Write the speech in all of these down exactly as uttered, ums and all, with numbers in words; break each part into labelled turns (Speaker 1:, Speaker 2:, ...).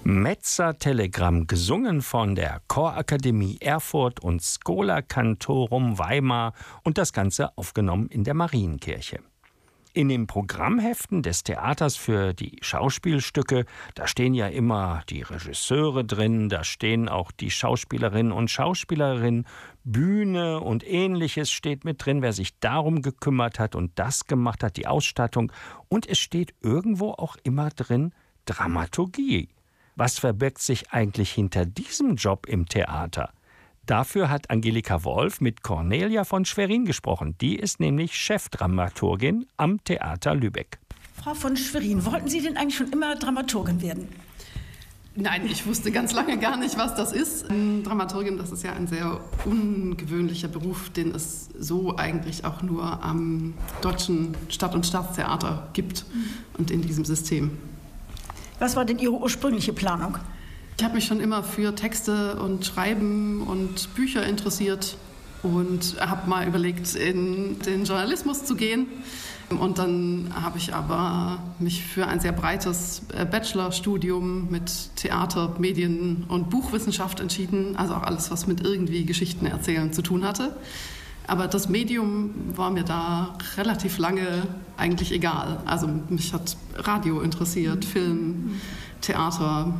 Speaker 1: Metzer-Telegramm, gesungen von der Chorakademie Erfurt und Schola Cantorum Weimar und das Ganze aufgenommen in der Marienkirche. In den Programmheften des Theaters für die Schauspielstücke, da stehen ja immer die Regisseure drin, da stehen auch die Schauspielerinnen und Schauspielerinnen, Bühne und Ähnliches steht mit drin, wer sich darum gekümmert hat und das gemacht hat, die Ausstattung. Und es steht irgendwo auch immer drin Dramaturgie. Was verbirgt sich eigentlich hinter diesem Job im Theater? Dafür hat Angelika Wolf mit Cornelia von Schwerin gesprochen. Die ist nämlich Chefdramaturgin am Theater Lübeck.
Speaker 2: Frau von Schwerin, wollten Sie denn eigentlich schon immer Dramaturgin werden?
Speaker 3: Nein, ich wusste ganz lange gar nicht, was das ist. Dramaturgin, das ist ja ein sehr ungewöhnlicher Beruf, den es so eigentlich auch nur am Deutschen Stadt- und Staatstheater gibt und in diesem System.
Speaker 2: Was war denn Ihre ursprüngliche Planung?
Speaker 3: Ich habe mich schon immer für Texte und Schreiben und Bücher interessiert und habe mal überlegt, in den Journalismus zu gehen. Und dann habe ich aber mich für ein sehr breites Bachelorstudium mit Theater, Medien und Buchwissenschaft entschieden. Also auch alles, was mit irgendwie Geschichten erzählen zu tun hatte. Aber das Medium war mir da relativ lange eigentlich egal. Also mich hat Radio interessiert, Film, Theater,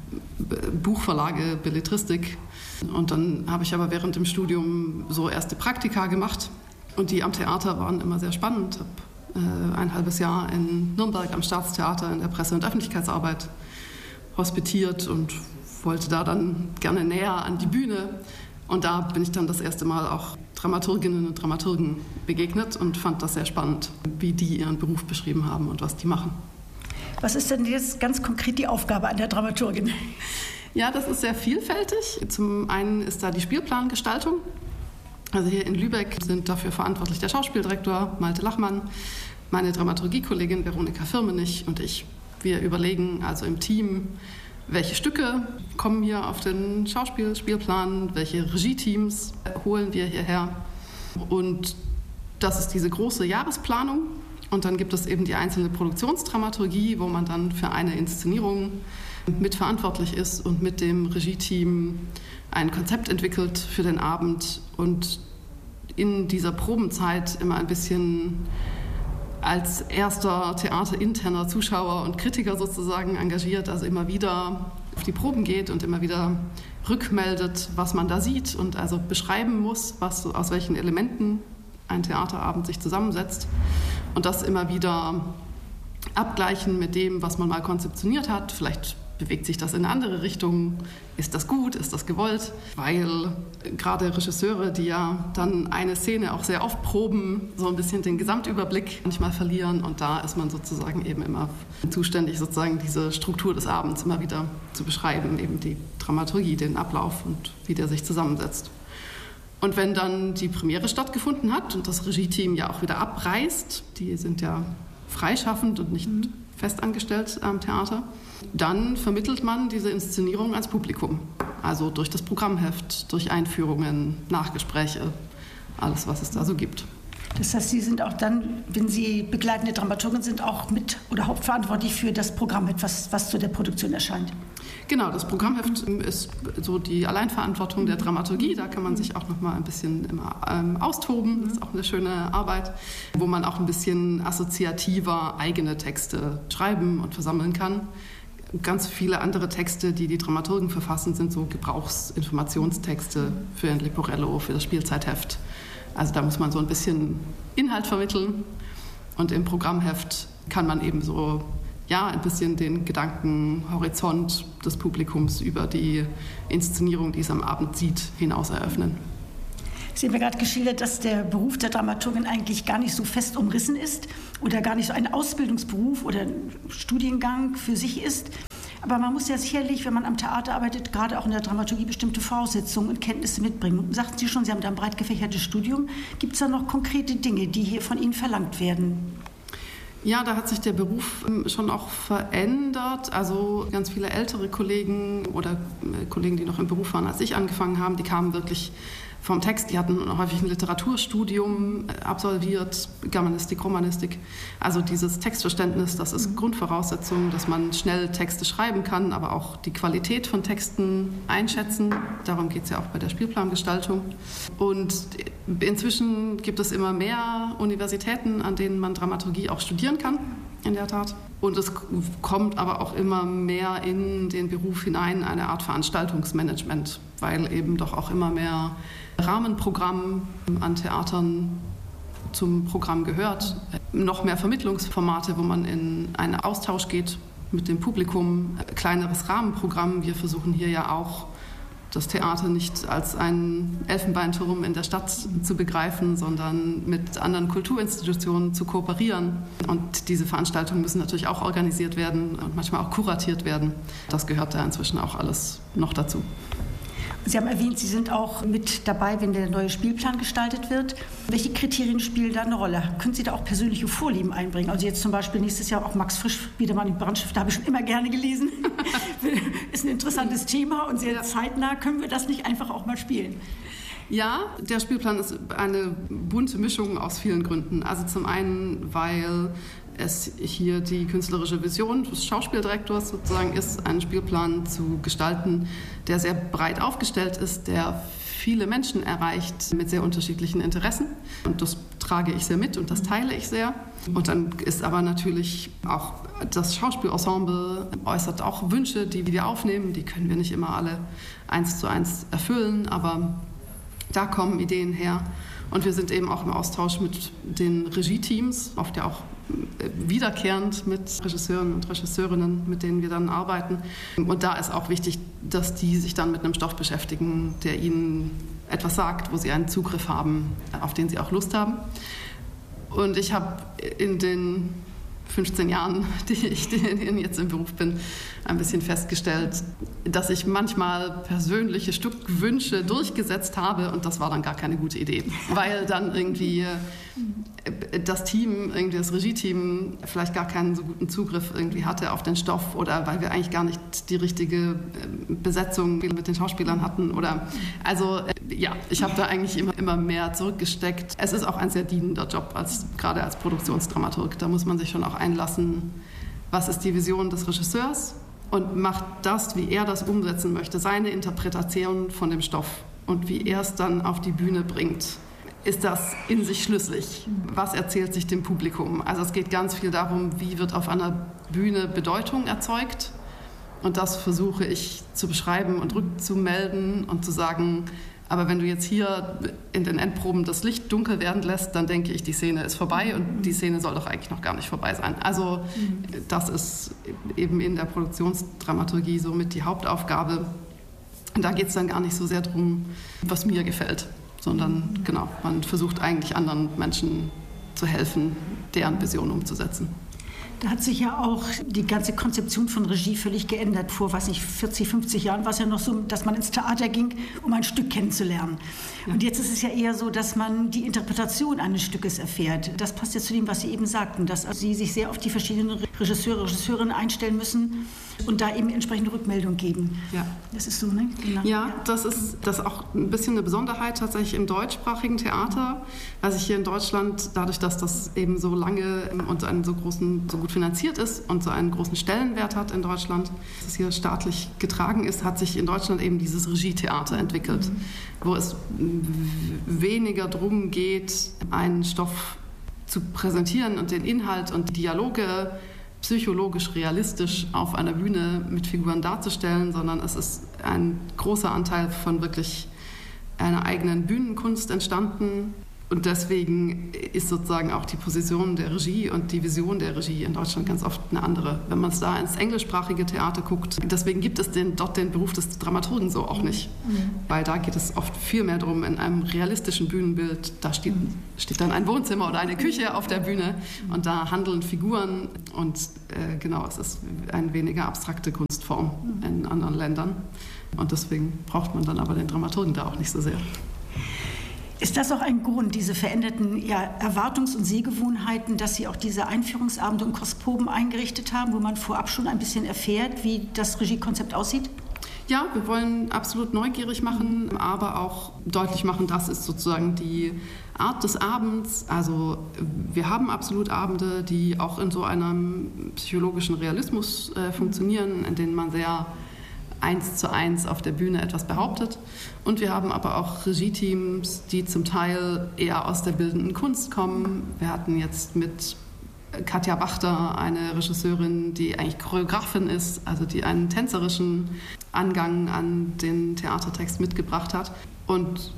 Speaker 3: Buchverlage, Belletristik. Und dann habe ich aber während dem Studium so erste Praktika gemacht. Und die am Theater waren immer sehr spannend. Ich habe äh, ein halbes Jahr in Nürnberg am Staatstheater in der Presse- und Öffentlichkeitsarbeit hospitiert und wollte da dann gerne näher an die Bühne. Und da bin ich dann das erste Mal auch Dramaturginnen und Dramaturgen begegnet und fand das sehr spannend, wie die ihren Beruf beschrieben haben und was die machen.
Speaker 2: Was ist denn jetzt ganz konkret die Aufgabe an der Dramaturgin?
Speaker 3: Ja, das ist sehr vielfältig. Zum einen ist da die Spielplangestaltung. Also hier in Lübeck sind dafür verantwortlich der Schauspieldirektor Malte Lachmann, meine Dramaturgiekollegin Veronika Firmenich und ich. Wir überlegen also im Team, welche Stücke kommen hier auf den Schauspielspielplan, welche Regieteams holen wir hierher. Und das ist diese große Jahresplanung. Und dann gibt es eben die einzelne Produktionsdramaturgie, wo man dann für eine Inszenierung mitverantwortlich ist und mit dem Regieteam ein Konzept entwickelt für den Abend und in dieser Probenzeit immer ein bisschen als erster theaterinterner Zuschauer und Kritiker sozusagen engagiert, also immer wieder auf die Proben geht und immer wieder rückmeldet, was man da sieht und also beschreiben muss, was, aus welchen Elementen ein Theaterabend sich zusammensetzt und das immer wieder abgleichen mit dem, was man mal konzeptioniert hat. Vielleicht bewegt sich das in eine andere Richtung? Ist das gut? Ist das gewollt? Weil gerade Regisseure, die ja dann eine Szene auch sehr oft proben, so ein bisschen den Gesamtüberblick manchmal verlieren und da ist man sozusagen eben immer zuständig, sozusagen diese Struktur des Abends immer wieder zu beschreiben, eben die Dramaturgie, den Ablauf und wie der sich zusammensetzt. Und wenn dann die Premiere stattgefunden hat und das Regie-Team ja auch wieder abreist, die sind ja freischaffend und nicht mhm. festangestellt am Theater, dann vermittelt man diese Inszenierung ans Publikum. Also durch das Programmheft, durch Einführungen, Nachgespräche, alles, was es da so gibt.
Speaker 2: Das heißt, Sie sind auch dann, wenn Sie begleitende Dramaturgin sind, auch mit oder hauptverantwortlich für das Programmheft, was, was zu der Produktion erscheint?
Speaker 3: Genau, das Programmheft ist so die Alleinverantwortung der Dramaturgie. Da kann man sich auch noch mal ein bisschen immer, ähm, austoben. Das ist auch eine schöne Arbeit, wo man auch ein bisschen assoziativer eigene Texte schreiben und versammeln kann. Ganz viele andere Texte, die die Dramaturgen verfassen, sind so Gebrauchsinformationstexte für ein Leporello, für das Spielzeitheft. Also da muss man so ein bisschen Inhalt vermitteln. Und im Programmheft kann man eben so ja, ein bisschen den Gedankenhorizont des Publikums über die Inszenierung, die es am Abend sieht, hinaus eröffnen.
Speaker 2: Sie haben ja gerade geschildert, dass der Beruf der Dramaturgin eigentlich gar nicht so fest umrissen ist oder gar nicht so ein Ausbildungsberuf oder ein Studiengang für sich ist. Aber man muss ja sicherlich, wenn man am Theater arbeitet, gerade auch in der Dramaturgie bestimmte Voraussetzungen und Kenntnisse mitbringen. Sagten Sie schon, Sie haben da ein breit gefächertes Studium. Gibt es da noch konkrete Dinge, die hier von Ihnen verlangt werden?
Speaker 3: Ja, da hat sich der Beruf schon auch verändert. Also ganz viele ältere Kollegen oder Kollegen, die noch im Beruf waren, als ich angefangen habe, die kamen wirklich vom Text. Die hatten häufig ein Literaturstudium absolviert, Germanistik, Romanistik. Also dieses Textverständnis, das ist Grundvoraussetzung, dass man schnell Texte schreiben kann, aber auch die Qualität von Texten einschätzen. Darum geht es ja auch bei der Spielplangestaltung. Und inzwischen gibt es immer mehr Universitäten, an denen man Dramaturgie auch studieren kann, in der Tat. Und es kommt aber auch immer mehr in den Beruf hinein, eine Art Veranstaltungsmanagement, weil eben doch auch immer mehr Rahmenprogramm an Theatern zum Programm gehört. Noch mehr Vermittlungsformate, wo man in einen Austausch geht mit dem Publikum, kleineres Rahmenprogramm. Wir versuchen hier ja auch, das Theater nicht als einen Elfenbeinturm in der Stadt zu begreifen, sondern mit anderen Kulturinstitutionen zu kooperieren. Und diese Veranstaltungen müssen natürlich auch organisiert werden und manchmal auch kuratiert werden. Das gehört da inzwischen auch alles noch dazu.
Speaker 2: Sie haben erwähnt, Sie sind auch mit dabei, wenn der neue Spielplan gestaltet wird. Welche Kriterien spielen da eine Rolle? Können Sie da auch persönliche Vorlieben einbringen? Also jetzt zum Beispiel nächstes Jahr auch Max Frisch, wieder mal die Brandstifter, da habe ich schon immer gerne gelesen. Ist ein interessantes Thema und sehr zeitnah. Können wir das nicht einfach auch mal spielen?
Speaker 3: Ja, der Spielplan ist eine bunte Mischung aus vielen Gründen. Also zum einen, weil es hier die künstlerische Vision des Schauspieldirektors sozusagen ist, einen Spielplan zu gestalten, der sehr breit aufgestellt ist, der viele Menschen erreicht mit sehr unterschiedlichen Interessen. Und das trage ich sehr mit und das teile ich sehr. Und dann ist aber natürlich auch das Schauspielensemble äußert auch Wünsche, die wir aufnehmen. Die können wir nicht immer alle eins zu eins erfüllen, aber da kommen Ideen her. Und wir sind eben auch im Austausch mit den Regie-Teams, oft ja auch wiederkehrend mit Regisseuren und Regisseurinnen, mit denen wir dann arbeiten. Und da ist auch wichtig, dass die sich dann mit einem Stoff beschäftigen, der ihnen etwas sagt, wo sie einen Zugriff haben, auf den sie auch Lust haben. Und ich habe in den fünfzehn Jahren, die ich jetzt im Beruf bin, ein bisschen festgestellt, dass ich manchmal persönliche Stückwünsche durchgesetzt habe und das war dann gar keine gute Idee, weil dann irgendwie das Team, irgendwie das Regie-Team vielleicht gar keinen so guten Zugriff irgendwie hatte auf den Stoff oder weil wir eigentlich gar nicht die richtige Besetzung mit den Schauspielern hatten oder also ja, ich habe da eigentlich immer, immer mehr zurückgesteckt. Es ist auch ein sehr dienender Job, als, gerade als Produktionsdramaturg. Da muss man sich schon auch einlassen, was ist die Vision des Regisseurs und macht das, wie er das umsetzen möchte, seine Interpretation von dem Stoff und wie er es dann auf die Bühne bringt. Ist das in sich schlüssig? Was erzählt sich dem Publikum? Also es geht ganz viel darum, wie wird auf einer Bühne Bedeutung erzeugt. Und das versuche ich zu beschreiben und rückzumelden und zu sagen, aber wenn du jetzt hier in den Endproben das Licht dunkel werden lässt, dann denke ich, die Szene ist vorbei und die Szene soll doch eigentlich noch gar nicht vorbei sein. Also das ist eben in der Produktionsdramaturgie somit die Hauptaufgabe. Und da geht es dann gar nicht so sehr darum, was mir gefällt, sondern genau, man versucht eigentlich anderen Menschen zu helfen, deren Vision umzusetzen.
Speaker 2: Da hat sich ja auch die ganze Konzeption von Regie völlig geändert. Vor, weiß nicht, vierzig, fünfzig Jahren war es ja noch so, dass man ins Theater ging, um ein Stück kennenzulernen. Ja. Und jetzt ist es ja eher so, dass man die Interpretation eines Stückes erfährt. Das passt ja zu dem, was Sie eben sagten, dass also Sie sich sehr auf die verschiedenen Regisseure, Regisseurinnen einstellen müssen und da eben entsprechende Rückmeldung geben.
Speaker 3: Ja.
Speaker 2: Das ist so, ne? Genau.
Speaker 3: Ja, das ist, das ist auch ein bisschen eine Besonderheit tatsächlich im deutschsprachigen Theater, weil sich hier in Deutschland, dadurch, dass das eben so lange und einen so großen, so gut finanziert ist und so einen großen Stellenwert hat in Deutschland, dass es hier staatlich getragen ist, hat sich in Deutschland eben dieses Regietheater entwickelt, mhm. wo es weniger darum geht, einen Stoff zu präsentieren und den Inhalt und die Dialoge psychologisch realistisch auf einer Bühne mit Figuren darzustellen, sondern es ist ein großer Anteil von wirklich einer eigenen Bühnenkunst entstanden. Und deswegen ist sozusagen auch die Position der Regie und die Vision der Regie in Deutschland ganz oft eine andere. Wenn man es da ins englischsprachige Theater guckt, deswegen gibt es den, dort den Beruf des Dramaturgen so auch nicht. Mhm. Weil da geht es oft viel mehr darum, in einem realistischen Bühnenbild, da steht, steht dann ein Wohnzimmer oder eine Küche auf der Bühne und da handeln Figuren und äh, genau, es ist eine weniger abstrakte Kunstform in anderen Ländern. Und deswegen braucht man dann aber den Dramaturgen da auch nicht so sehr.
Speaker 2: Ist das auch ein Grund, diese veränderten ja, Erwartungs- und Sehgewohnheiten, dass Sie auch diese Einführungsabende und Kostproben eingerichtet haben, wo man vorab schon ein bisschen erfährt, wie das Regiekonzept aussieht?
Speaker 3: Ja, wir wollen absolut neugierig machen, aber auch deutlich machen, das ist sozusagen die Art des Abends. Also wir haben absolut Abende, die auch in so einem psychologischen Realismus äh, funktionieren, in denen man sehr eins zu eins auf der Bühne etwas behauptet. Und wir haben aber auch Regie-Teams, die zum Teil eher aus der bildenden Kunst kommen. Wir hatten jetzt mit Katja Wachter, eine Regisseurin, die eigentlich Choreografin ist, also die einen tänzerischen Angang an den Theatertext mitgebracht hat. Und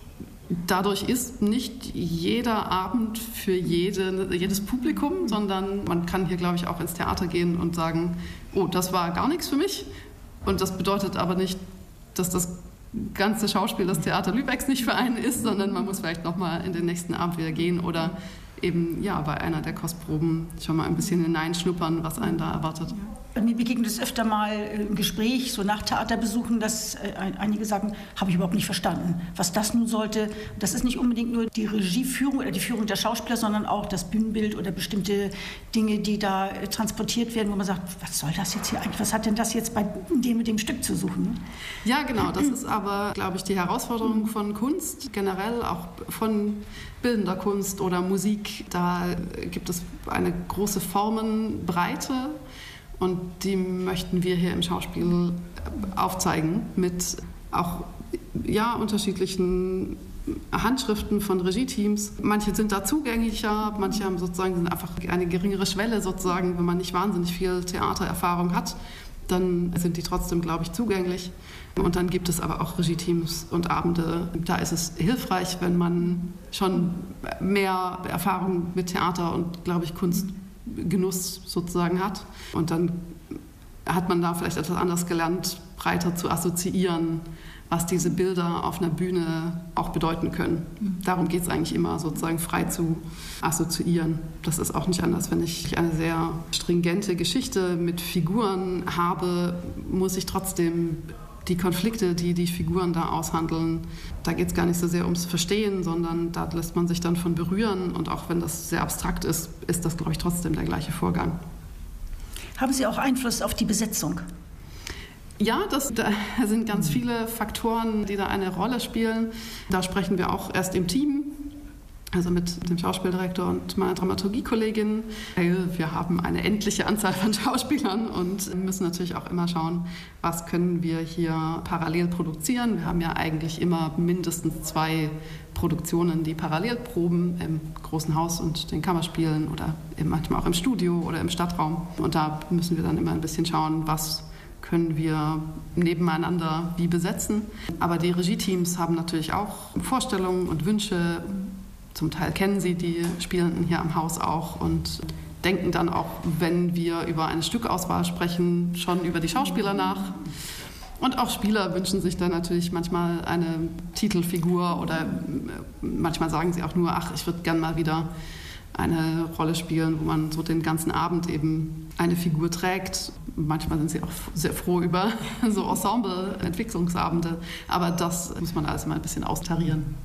Speaker 3: dadurch ist nicht jeder Abend für jede, jedes Publikum, sondern man kann hier, glaube ich, auch ins Theater gehen und sagen, oh, das war gar nichts für mich. Und das bedeutet aber nicht, dass das ganze Schauspiel des Theater Lübecks nicht für einen ist, sondern man muss vielleicht nochmal in den nächsten Abend wieder gehen oder eben ja, bei einer der Kostproben schon mal ein bisschen hineinschnuppern, was einen da erwartet.
Speaker 2: Ja. Mir begegnet es öfter mal im Gespräch, so nach Theaterbesuchen, dass äh, einige sagen, habe ich überhaupt nicht verstanden, was das nun sollte. Das ist nicht unbedingt nur die Regieführung oder die Führung der Schauspieler, sondern auch das Bühnenbild oder bestimmte Dinge, die da äh, transportiert werden, wo man sagt, was soll das jetzt hier eigentlich, was hat denn das jetzt bei dem mit dem Stück zu suchen?
Speaker 3: Ja, genau, das ist aber, glaube ich, die Herausforderung von Kunst, generell auch von bildender Kunst oder Musik. Da gibt es eine große Formenbreite. Und die möchten wir hier im Schauspiel aufzeigen mit auch ja, unterschiedlichen Handschriften von Regie-Teams. Manche sind da zugänglicher, manche haben sozusagen sind einfach eine geringere Schwelle sozusagen, wenn man nicht wahnsinnig viel Theatererfahrung hat, dann sind die trotzdem, glaube ich, zugänglich. Und dann gibt es aber auch Regie-Teams und Abende. Da ist es hilfreich, wenn man schon mehr Erfahrung mit Theater und, glaube ich, Kunst Genuss sozusagen hat. Und dann hat man da vielleicht etwas anderes gelernt, breiter zu assoziieren, was diese Bilder auf einer Bühne auch bedeuten können. Darum geht es eigentlich immer, sozusagen frei zu assoziieren. Das ist auch nicht anders. Wenn ich eine sehr stringente Geschichte mit Figuren habe, muss ich trotzdem die Konflikte, die die Figuren da aushandeln, da geht es gar nicht so sehr ums Verstehen, sondern da lässt man sich dann von berühren. Und auch wenn das sehr abstrakt ist, ist das, glaube ich, trotzdem der gleiche Vorgang.
Speaker 2: Haben Sie auch Einfluss auf die Besetzung?
Speaker 3: Ja, das, da sind ganz viele Faktoren, die da eine Rolle spielen. Da sprechen wir auch erst im Team, also mit dem Schauspieldirektor und meiner Dramaturgiekollegin. Wir haben eine endliche Anzahl von Schauspielern und müssen natürlich auch immer schauen, was können wir hier parallel produzieren. Wir haben ja eigentlich immer mindestens zwei Produktionen, die parallel proben, im großen Haus und den Kammerspielen oder manchmal auch im Studio oder im Stadtraum. Und da müssen wir dann immer ein bisschen schauen, was können wir nebeneinander wie besetzen. Aber die Regie-Teams haben natürlich auch Vorstellungen und Wünsche. Zum Teil kennen sie die Spielenden hier am Haus auch und denken dann auch, wenn wir über eine Stückauswahl sprechen, schon über die Schauspieler nach. Und auch Spieler wünschen sich dann natürlich manchmal eine Titelfigur oder manchmal sagen sie auch nur, ach, ich würde gern mal wieder eine Rolle spielen, wo man so den ganzen Abend eben eine Figur trägt. Manchmal sind sie auch sehr froh über so Ensemble-Entwicklungsabende, aber das muss man alles mal ein bisschen austarieren.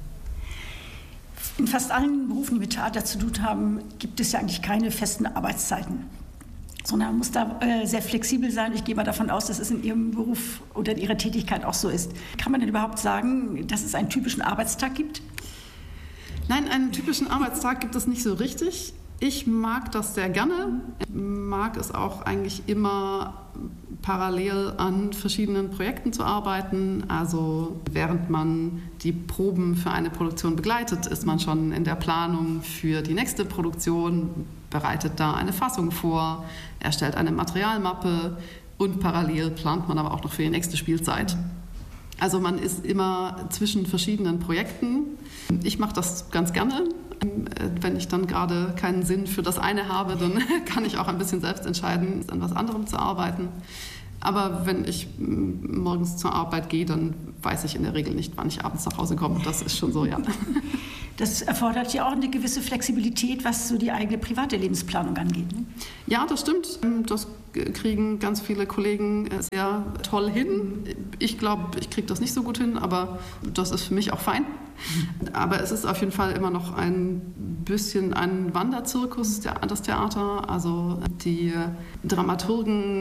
Speaker 2: In fast allen Berufen, die mit Theater zu tun haben, gibt es ja eigentlich keine festen Arbeitszeiten, sondern man muss da äh, sehr flexibel sein. Ich gehe mal davon aus, dass es in Ihrem Beruf oder in Ihrer Tätigkeit auch so ist. Kann man denn überhaupt sagen, dass es einen typischen Arbeitstag gibt?
Speaker 3: Nein, einen typischen Arbeitstag gibt es nicht so richtig. Ich mag das sehr gerne. Ich mag es auch eigentlich immer parallel an verschiedenen Projekten zu arbeiten. Also während man die Proben für eine Produktion begleitet, ist man schon in der Planung für die nächste Produktion, bereitet da eine Fassung vor, erstellt eine Materialmappe und parallel plant man aber auch noch für die nächste Spielzeit. Also man ist immer zwischen verschiedenen Projekten. Ich mache das ganz gerne. Wenn ich dann gerade keinen Sinn für das eine habe, dann kann ich auch ein bisschen selbst entscheiden, an was anderem zu arbeiten. Aber wenn ich morgens zur Arbeit gehe, dann weiß ich in der Regel nicht, wann ich abends nach Hause komme. Das ist schon so, ja.
Speaker 2: Das erfordert ja auch eine gewisse Flexibilität, was so die eigene private Lebensplanung angeht. Ne?
Speaker 3: Ja, das stimmt. Das kriegen ganz viele Kollegen sehr toll hin. Ich glaube, ich kriege das nicht so gut hin, aber das ist für mich auch fein. Aber es ist auf jeden Fall immer noch ein bisschen ein Wanderzirkus, das Theater. Also die Dramaturgen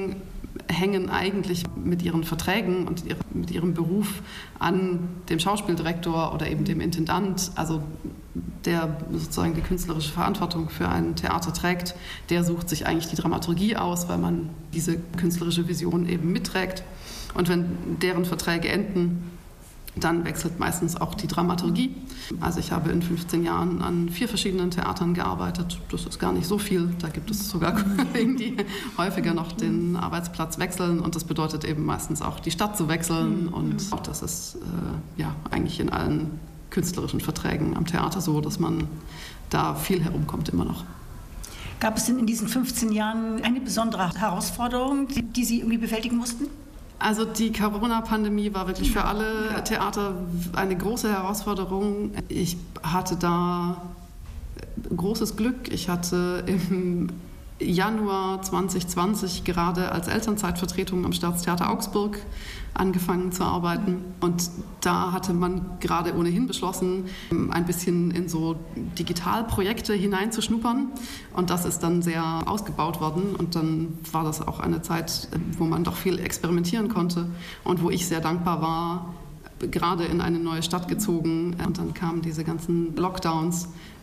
Speaker 3: hängen eigentlich mit ihren Verträgen und mit ihrem Beruf an dem Schauspieldirektor oder eben dem Intendant, also der sozusagen die künstlerische Verantwortung für ein Theater trägt, der sucht sich eigentlich die Dramaturgie aus, weil man diese künstlerische Vision eben mitträgt. Und wenn deren Verträge enden, dann wechselt meistens auch die Dramaturgie. Also ich habe in fünfzehn Jahren an vier verschiedenen Theatern gearbeitet. Das ist gar nicht so viel. Da gibt es sogar Kollegen, die häufiger noch den Arbeitsplatz wechseln. Und das bedeutet eben meistens auch die Stadt zu wechseln. Und auch das ist äh, ja eigentlich in allen künstlerischen Verträgen am Theater so, dass man da viel herumkommt immer noch.
Speaker 2: Gab es denn in diesen fünfzehn Jahren eine besondere Herausforderung, die, die Sie irgendwie bewältigen mussten?
Speaker 3: Also die Corona-Pandemie war wirklich für alle Theater eine große Herausforderung. Ich hatte da großes Glück. Ich hatte im Januar zwanzig zwanzig gerade als Elternzeitvertretung am Staatstheater Augsburg angefangen zu arbeiten. Und da hatte man gerade ohnehin beschlossen, ein bisschen in so Digitalprojekte hineinzuschnuppern. Und das ist dann sehr ausgebaut worden. Und dann war das auch eine Zeit, wo man doch viel experimentieren konnte und wo ich sehr dankbar war, gerade in eine neue Stadt gezogen. Und dann kamen diese ganzen Lockdowns,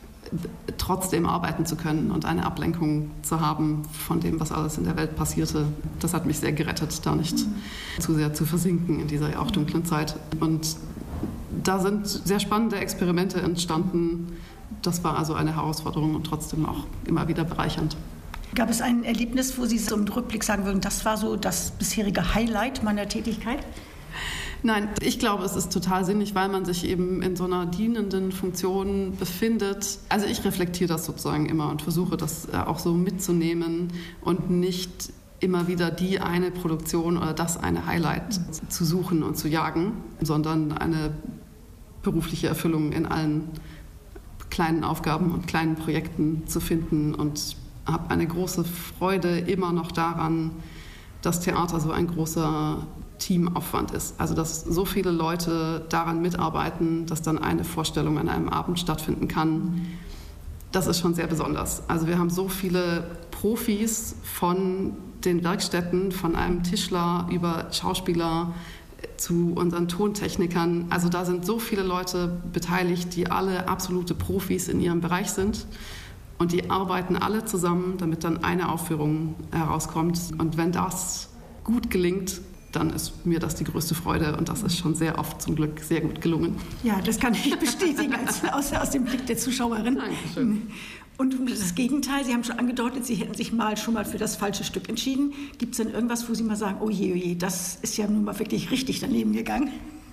Speaker 3: trotzdem arbeiten zu können und eine Ablenkung zu haben von dem, was alles in der Welt passierte. Das hat mich sehr gerettet, da nicht mhm. zu sehr zu versinken in dieser auch dunklen Zeit. Und da sind sehr spannende Experimente entstanden. Das war also eine Herausforderung und trotzdem auch immer wieder bereichernd.
Speaker 2: Gab es ein Erlebnis, wo Sie so im Rückblick sagen würden, das war so das bisherige Highlight meiner Tätigkeit?
Speaker 3: Nein, ich glaube, es ist total sinnig, weil man sich eben in so einer dienenden Funktion befindet. Also ich reflektiere das sozusagen immer und versuche das auch so mitzunehmen und nicht immer wieder die eine Produktion oder das eine Highlight zu suchen und zu jagen, sondern eine berufliche Erfüllung in allen kleinen Aufgaben und kleinen Projekten zu finden und habe eine große Freude immer noch daran, dass Theater so ein großer Teamaufwand ist. Also dass so viele Leute daran mitarbeiten, dass dann eine Vorstellung an einem Abend stattfinden kann. Das ist schon sehr besonders. Also wir haben so viele Profis von den Werkstätten, von einem Tischler über Schauspieler zu unseren Tontechnikern. Also da sind so viele Leute beteiligt, die alle absolute Profis in ihrem Bereich sind. Und die arbeiten alle zusammen, damit dann eine Aufführung herauskommt. Und wenn das gut gelingt, dann ist mir das die größte Freude und das ist schon sehr oft zum Glück sehr gut gelungen.
Speaker 2: Ja, das kann ich bestätigen als, aus, aus dem Blick der Zuschauerin.
Speaker 3: Dankeschön.
Speaker 2: Und das Gegenteil, Sie haben schon angedeutet, Sie hätten sich mal schon mal für das falsche Stück entschieden. Gibt es denn irgendwas, wo Sie mal sagen, oh je, oh je, das ist ja nun mal wirklich richtig daneben gegangen?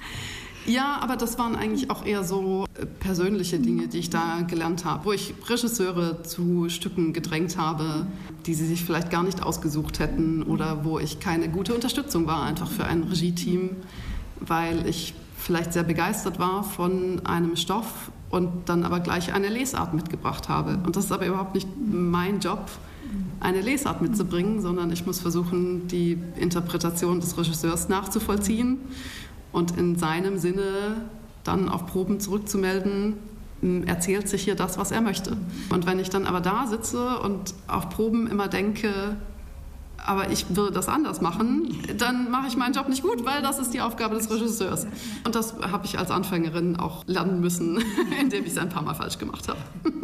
Speaker 3: Ja, aber das waren eigentlich auch eher so persönliche Dinge, die ich da gelernt habe, wo ich Regisseure zu Stücken gedrängt habe, die sie sich vielleicht gar nicht ausgesucht hätten oder wo ich keine gute Unterstützung war einfach für ein Regie-Team, weil ich vielleicht sehr begeistert war von einem Stoff und dann aber gleich eine Lesart mitgebracht habe. Und das ist aber überhaupt nicht mein Job, eine Lesart mitzubringen, sondern ich muss versuchen, die Interpretation des Regisseurs nachzuvollziehen und in seinem Sinne dann auf Proben zurückzumelden, erzählt sich hier das, was er möchte. Und wenn ich dann aber da sitze und auf Proben immer denke, aber ich würde das anders machen, dann mache ich meinen Job nicht gut, weil das ist die Aufgabe des Regisseurs. Und das habe ich als Anfängerin auch lernen müssen, indem ich es ein paar Mal falsch gemacht habe.